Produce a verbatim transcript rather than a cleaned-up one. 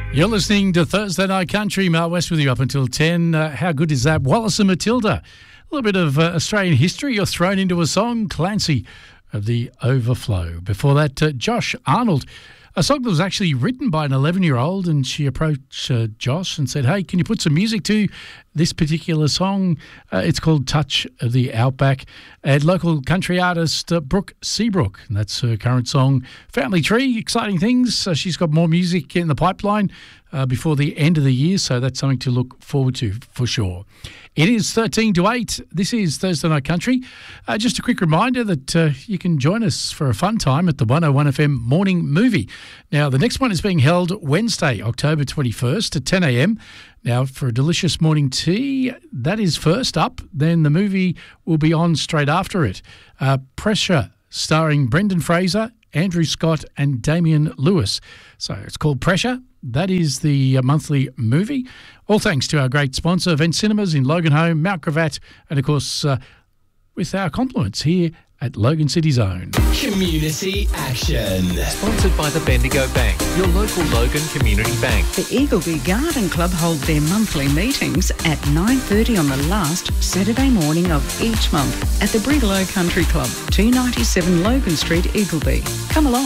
You're listening to Thursday Night Country. Mark West with you up until ten. Uh, how good is that? Wallace and Matilda. A little bit of uh, Australian history you're thrown into a song. Clancy of the Overflow. Before that, uh, Josh Arnold. A song that was actually written by an eleven-year-old, and she approached uh, Josh and said, hey, can you put some music to this particular song? Uh, it's called Touch of the Outback. And local country artist uh, Brooke Seabrook, and that's her current song, Family Tree. Exciting things. Uh, she's got more music in the pipeline uh, before the end of the year, so that's something to look forward to for sure. It is thirteen to eight. This is Thursday Night Country. Uh, just a quick reminder that uh, you can join us for a fun time at the one oh one F M Morning Movie. Now, the next one is being held Wednesday, October twenty-first at ten a.m. Now, for a delicious morning tea, that is first up. Then the movie will be on straight after it. Uh, Pressure, starring Brendan Fraser, Andrew Scott and Damian Lewis. So it's called Pressure. That is the uh, monthly movie. All thanks to our great sponsor, Event Cinemas in Loganholme, Mount Gravatt, and of course, uh, with our compliments here at Logan City's own. Community Action. Sponsored by the Bendigo Bank, your local Logan Community Bank. The Eagleby Garden Club hold their monthly meetings at nine thirty on the last Saturday morning of each month at the Brigalow Country Club, two ninety-seven Logan Street, Eagleby. Come along.